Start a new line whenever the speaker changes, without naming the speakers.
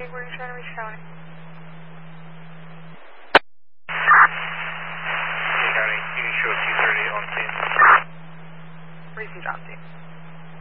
Where are you trying to reach County?
County, Union Shore 230 on scene.
Received on scene.